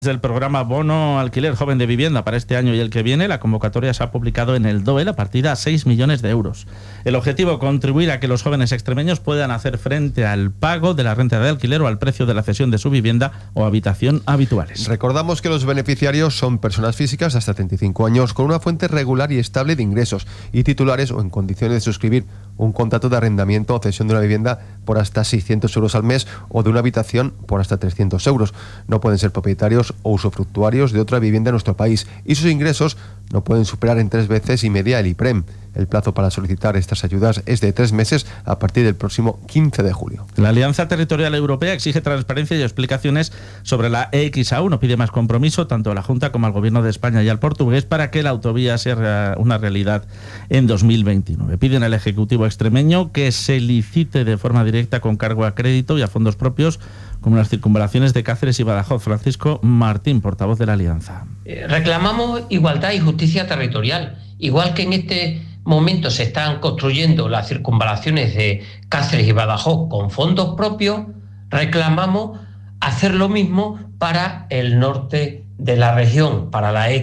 Del programa Bono Alquiler Joven de Vivienda para este año y el que viene, la convocatoria se ha publicado en el DOE, la partida a 6 millones de euros. El objetivo, contribuir a que los jóvenes extremeños puedan hacer frente al pago de la renta de alquiler o al precio de la cesión de su vivienda o habitación habituales. Recordamos que los beneficiarios son personas físicas de hasta 35 años con una fuente regular y estable de ingresos y titulares o en condiciones de suscribir un contrato de arrendamiento o cesión de una vivienda por hasta 600 euros al mes o de una habitación por hasta 300 euros. No pueden ser propietarios o usufructuarios de otra vivienda en nuestro país y sus ingresos no pueden superar en 3,5 veces el IPREM. El plazo para solicitar estas ayudas es de 3 meses a partir del próximo 15 de julio. La Alianza Territorial Europea exige transparencia y explicaciones sobre la EXA1. Pide más compromiso tanto a la Junta como al Gobierno de España y al portugués para que la autovía sea una realidad en 2029. Piden al Ejecutivo extremeño que se licite de forma directa con cargo a crédito y a fondos propios como las circunvalaciones de Cáceres y Badajoz. Francisco Martín, portavoz de la Alianza. Reclamamos igualdad y justicia territorial, igual que en este momento se están construyendo las circunvalaciones de Cáceres y Badajoz con fondos propios. Reclamamos hacer lo mismo para el norte de la región, para la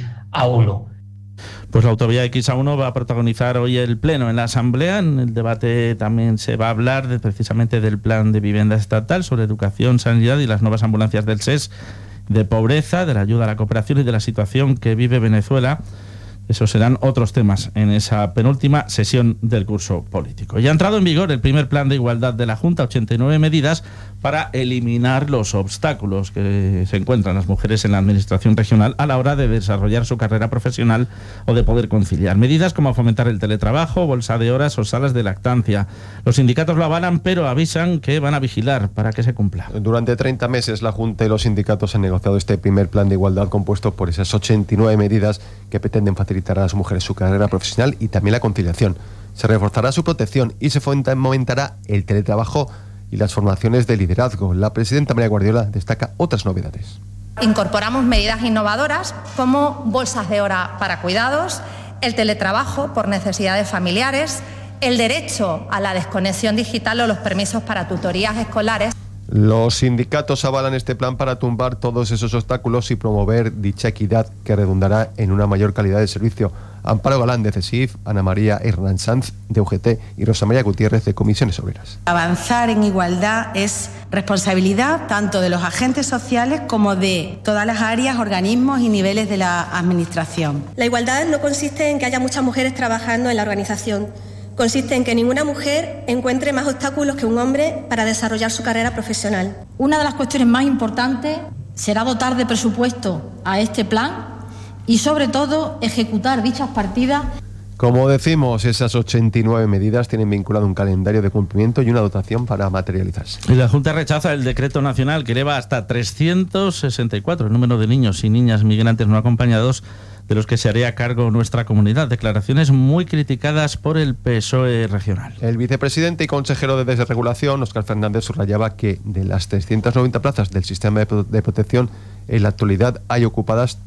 XA1. Pues la autovía XA1 va a protagonizar hoy el Pleno en la Asamblea. En el debate también se va a hablar precisamente del plan de vivienda estatal, sobre educación, sanidad y las nuevas ambulancias del SES, de pobreza, de la ayuda a la cooperación y de la situación que vive Venezuela. Esos serán otros temas en esa penúltima sesión del curso político. Ya ha entrado en vigor el primer plan de igualdad de la Junta, 89 medidas para eliminar los obstáculos que se encuentran las mujeres en la administración regional a la hora de desarrollar su carrera profesional o de poder conciliar. Medidas como fomentar el teletrabajo, bolsa de horas o salas de lactancia. Los sindicatos lo avalan, pero avisan que van a vigilar para que se cumpla. Durante 30 meses la Junta y los sindicatos han negociado este primer plan de igualdad compuesto por esas 89 medidas que pretenden facilitar a las mujeres su carrera profesional y también la conciliación. Se reforzará su protección y se fomentará el teletrabajo y las formaciones de liderazgo. La presidenta María Guardiola destaca otras novedades. Incorporamos medidas innovadoras como bolsas de hora para cuidados, el teletrabajo por necesidades familiares, el derecho a la desconexión digital o los permisos para tutorías escolares. Los sindicatos avalan este plan para tumbar todos esos obstáculos y promover dicha equidad que redundará en una mayor calidad de servicio. Amparo Galán de CESIF, Ana María Hernán Sanz de UGT y Rosa María Gutiérrez de Comisiones Obreras. Avanzar en igualdad es responsabilidad tanto de los agentes sociales como de todas las áreas, organismos y niveles de la administración. La igualdad no consiste en que haya muchas mujeres trabajando en la organización. Consiste en que ninguna mujer encuentre más obstáculos que un hombre para desarrollar su carrera profesional. Una de las cuestiones más importantes será dotar de presupuesto a este plan y, sobre todo, ejecutar dichas partidas. Como decimos, esas 89 medidas tienen vinculado un calendario de cumplimiento y una dotación para materializarse. Y la Junta rechaza el decreto nacional que eleva hasta 364 el número de niños y niñas migrantes no acompañados de los que se haría cargo nuestra comunidad. Declaraciones muy criticadas por el PSOE regional. El vicepresidente y consejero de Desregulación, Óscar Fernández, subrayaba que de las 390 plazas del sistema de protección, en la actualidad hay ocupadas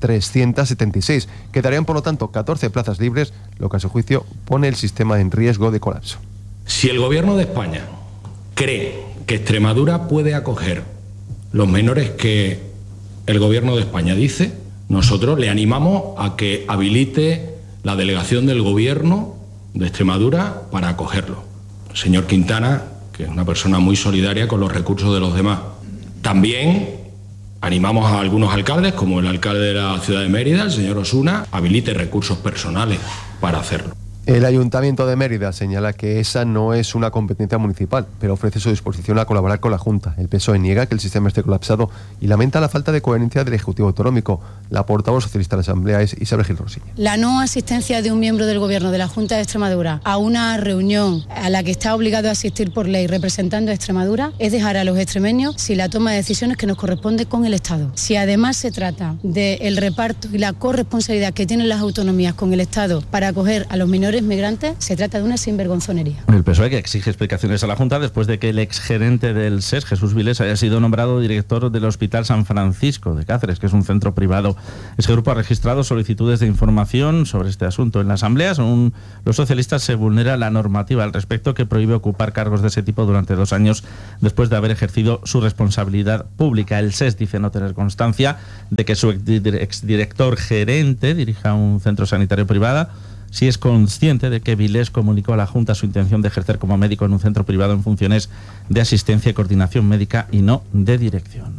376. Quedarían, por lo tanto, 14 plazas libres, lo que a su juicio pone el sistema en riesgo de colapso. Si el Gobierno de España cree que Extremadura puede acoger los menores que el Gobierno de España dice, nosotros le animamos a que habilite la delegación del Gobierno de Extremadura para acogerlo. El señor Quintana, que es una persona muy solidaria con los recursos de los demás. También animamos a algunos alcaldes, como el alcalde de la ciudad de Mérida, el señor Osuna, habilite recursos personales para hacerlo. El Ayuntamiento de Mérida señala que esa no es una competencia municipal, pero ofrece su disposición a colaborar con la Junta. El PSOE niega que el sistema esté colapsado y lamenta la falta de coherencia del Ejecutivo Autonómico. La portavoz socialista de la Asamblea es Isabel Gil Rosilla. La no asistencia de un miembro del Gobierno de la Junta de Extremadura a una reunión a la que está obligado a asistir por ley representando a Extremadura es dejar a los extremeños sin la toma de decisiones que nos corresponde con el Estado. Si además se trata del reparto y la corresponsabilidad que tienen las autonomías con el Estado para acoger a los menores menores migrantes, se trata de una sinvergonzonería. El PSOE que exige explicaciones a la Junta después de que el exgerente del SES, Jesús Vilés, haya sido nombrado director del Hospital San Francisco de Cáceres, que es un centro privado. Ese grupo ha registrado solicitudes de información sobre este asunto en la Asamblea. Según los socialistas, se vulnera la normativa al respecto que prohíbe ocupar cargos de ese tipo durante 2 años después de haber ejercido su responsabilidad pública. El SES dice no tener constancia de que su exdirector gerente dirija un centro sanitario privado. Si es consciente de que Vilés comunicó a la Junta su intención de ejercer como médico en un centro privado en funciones de asistencia y coordinación médica y no de dirección.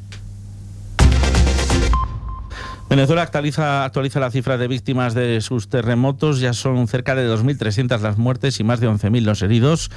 Venezuela actualiza la cifra de víctimas de sus terremotos. Ya son cerca de 2.300 las muertes y más de 11.000 los heridos.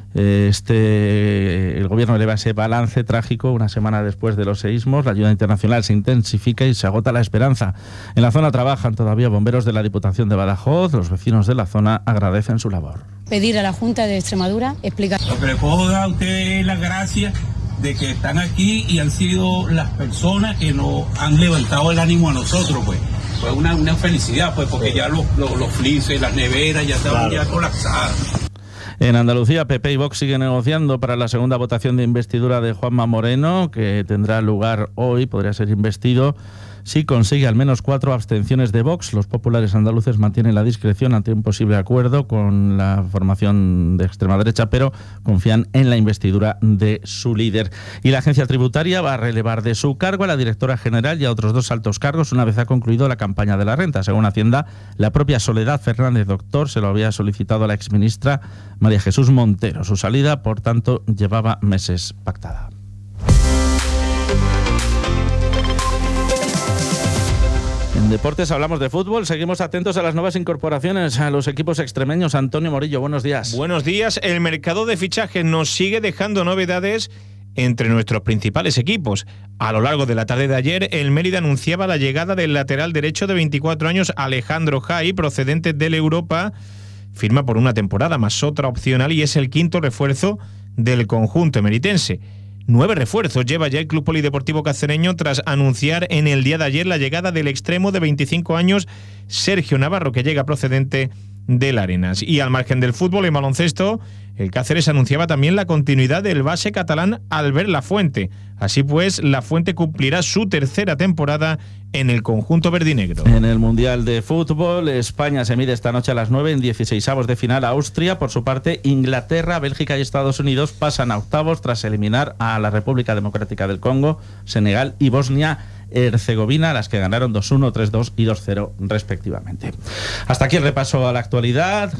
El gobierno eleva ese balance trágico una semana después de los seísmos. La ayuda internacional se intensifica y se agota la esperanza. En la zona trabajan todavía bomberos de la Diputación de Badajoz. Los vecinos de la zona agradecen su labor. Pedir a la Junta de Extremadura explicar. Lo que le puedo dar a usted es la gracia de que están aquí y han sido las personas que nos han levantado el ánimo a nosotros, pues. Fue una felicidad, pues, porque ya los flises, las neveras ya estaban ya colapsadas. En Andalucía, PP y Vox siguen negociando para la segunda votación de investidura de Juanma Moreno, que tendrá lugar hoy. Podría ser investido si consigue al menos 4 abstenciones de Vox. Los populares andaluces mantienen la discreción ante un posible acuerdo con la formación de extrema derecha, pero confían en la investidura de su líder. Y la agencia tributaria va a relevar de su cargo a la directora general y a otros 2 altos cargos una vez ha concluido la campaña de la renta. Según Hacienda, la propia Soledad Fernández Doctor se lo había solicitado a la exministra María Jesús Montero. Su salida, por tanto, llevaba meses pactada. En deportes hablamos de fútbol, seguimos atentos a las nuevas incorporaciones a los equipos extremeños. Antonio Morillo, buenos días. Buenos días. El mercado de fichajes nos sigue dejando novedades entre nuestros principales equipos. A lo largo de la tarde de ayer, el Mérida anunciaba la llegada del lateral derecho de 24 años Alejandro Jai, procedente del Europa. Firma por una temporada más otra opcional y es el 5º refuerzo del conjunto emeritense. 9 refuerzos lleva ya el Club Polideportivo Cacereño tras anunciar en el día de ayer la llegada del extremo de 25 años Sergio Navarro, que llega procedente del Arenas. Y al margen del fútbol, en baloncesto, el Cáceres anunciaba también la continuidad del base catalán Albert Lafuente. Así pues, Lafuente cumplirá su 3ª temporada en el conjunto verdinegro. En el Mundial de Fútbol, España se mide esta noche a las 9 en 16avos de final a Austria. Por su parte, Inglaterra, Bélgica y Estados Unidos pasan a octavos tras eliminar a la República Democrática del Congo, Senegal y Bosnia-Herzegovina, las que ganaron 2-1, 3-2 y 2-0 respectivamente. Hasta aquí el repaso a la actualidad.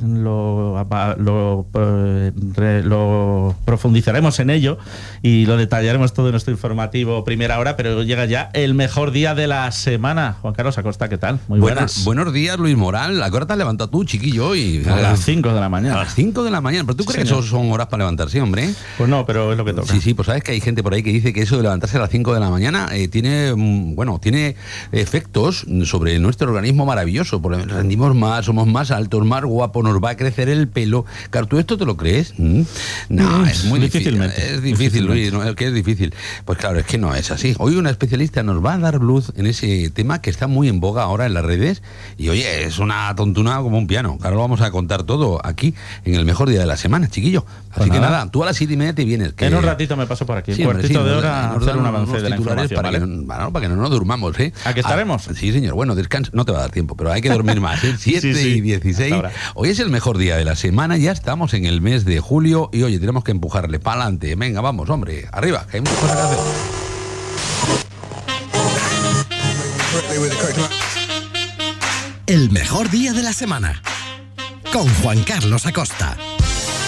Lo profundizaremos en ello y lo detallaremos todo en nuestro informativo Primera Hora, pero llega ya el mejor día de la semana. Juan Carlos Acosta, ¿qué tal? Muy buenas. Buenos días, Luis Moral. ¿A qué hora te has levantado tú, chiquillo? Hoy? A las 5 de la mañana. A las 5 de la mañana. ¿Pero tú crees que eso son horas para levantarse, hombre? Pues no, pero es lo que toca. Sí, pues sabes que hay gente por ahí que dice que eso de levantarse a las 5 de la mañana tiene efectos sobre nuestro organismo maravilloso. Porque rendimos más, somos más altos, más guapos, nos va a crecer el pelo. Claro, ¿tú esto te lo crees? No, es muy difícil. Es difícil, Luis, ¿no? ¿Qué es difícil? Pues claro, es que no es así. Hoy una especialista nos va a dar luz en ese tema que está muy en boga ahora en las redes y oye, es una tontuna como un piano. Ahora lo vamos a contar todo aquí en el mejor día de la semana, chiquillo. Así pues que nada, tú a las 7:30 te vienes. En un ratito me paso por aquí, un cuartito de hora a hacer un avance de la información, para que no nos durmamos, ¿eh? ¿Aquí estaremos? Sí, señor. Bueno, descansa, no te va a dar tiempo, pero hay que dormir más, ¿eh? 7:16. Hoy es el mejor día de la semana, ya estamos en el mes de julio y oye, tenemos que empujarle para adelante. Venga, vamos, hombre, arriba, que hay muchas cosas que hacer. El mejor día de la semana con Juan Carlos Acosta.